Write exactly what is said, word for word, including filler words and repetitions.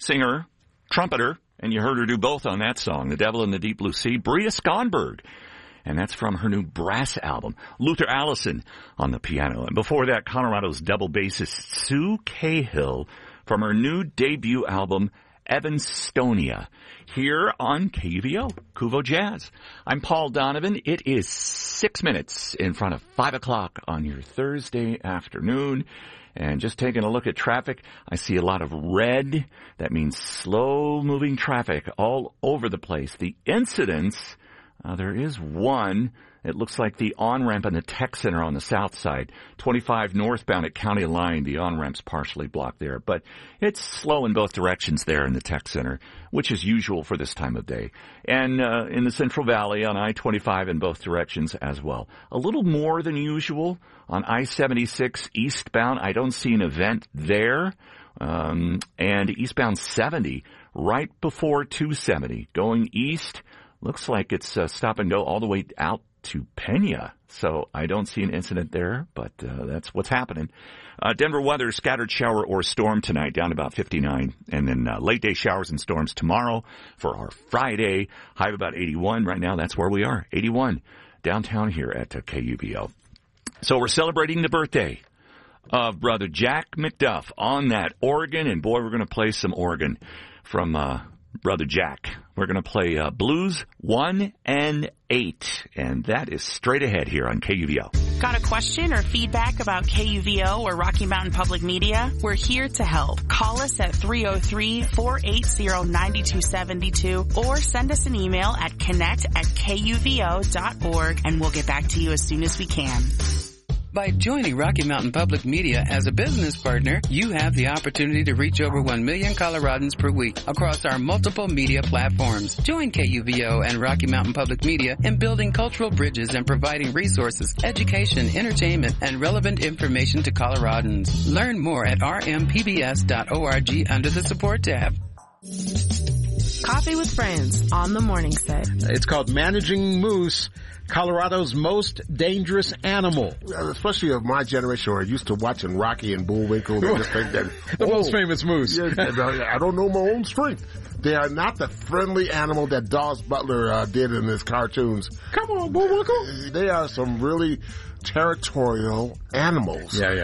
singer, trumpeter, and you heard her do both on that song, The Devil in the Deep Blue Sea, Bria Skonberg. And that's from her new brass album. Luther Allison on the piano. And before that, Colorado's double bassist Sue Cahill from her new debut album, Evanstonia, here on K U V O, Kuvo Jazz. I'm Paul Donovan. It is six minutes in front of five o'clock on your Thursday afternoon. And just taking a look at traffic, I see a lot of red. That means slow-moving traffic all over the place. The incidents, uh, there is one. It looks like the on-ramp in the Tech Center on the south side. twenty-five northbound at County Line, the on-ramp's partially blocked there. But it's slow in both directions there in the Tech Center, which is usual for this time of day. And uh, in the Central Valley on I twenty-five in both directions as well. A little more than usual on I seventy-six eastbound. I don't see an event there. Um, and eastbound seventy right before two seventy. Going east, looks like it's uh, stop and go all the way out to Pena. So I don't see an incident there, but uh, that's what's happening. Uh, Denver weather, scattered shower or storm tonight, down to about fifty-nine. And then uh, late day showers and storms tomorrow for our Friday. High of about eighty-one. Right now, that's where we are, eighty-one downtown here at uh, K U V O. So we're celebrating the birthday of Brother Jack McDuff on that organ. And boy, we're going to play some organ from uh, Brother Jack. We're going to play uh, Blues one and eight, and that is straight ahead here on K U V O. Got a question or feedback about K U V O or Rocky Mountain Public Media? We're here to help. Call us at three oh three, four eight zero, nine two seven two or send us an email at connect at K U V O dot org, and we'll get back to you as soon as we can. By joining Rocky Mountain Public Media as a business partner, you have the opportunity to reach over one million Coloradans per week across our multiple media platforms. Join K U V O and Rocky Mountain Public Media in building cultural bridges and providing resources, education, entertainment, and relevant information to Coloradans. Learn more at r m p b s dot org under the support tab. Coffee with Friends on the morning set. It's called Managing Moose, Colorado's most dangerous animal. Especially of my generation who are used to watching Rocky and Bullwinkle. They just think that, the oh, most famous moose. Yeah, I don't know my own strength. They are not the friendly animal that Dawes Butler uh, did in his cartoons. Come on, Bullwinkle. They are some really territorial animals. Yeah, yeah.